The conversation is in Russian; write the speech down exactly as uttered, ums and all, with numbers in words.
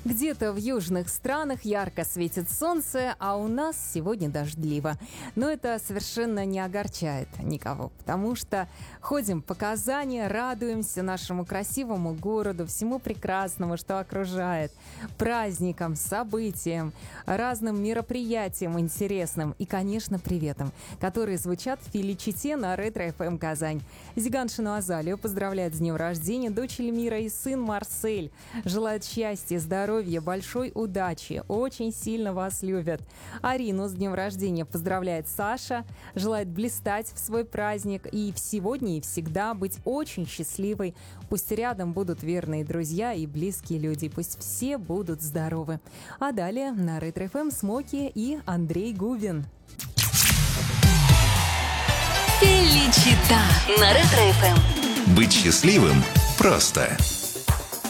Где-то в южных странах ярко светит солнце, а у нас сегодня дождливо. Но это совершенно не огорчает никого, потому что ходим по Казани, радуемся нашему красивому городу, всему прекрасному, что окружает, праздникам, событиям, разным мероприятиям интересным и, конечно, приветам, которые звучат в Филичите на Ретро-эф эм Казань. Зиганшину Азалию поздравляет с днем рождения дочь Эльмира и сын Марсель. Желает счастья, здоровья, большой удачи, очень сильно вас любят. Арину с днем рождения поздравляет Саша, желает блистать в свой праздник и сегодня и всегда быть очень счастливой. Пусть рядом будут верные друзья и близкие люди, пусть все будут здоровы. А далее на Ретро-эф эм Смоки и Андрей Губин. Феличита на Ретро-эф эм. Быть счастливым просто.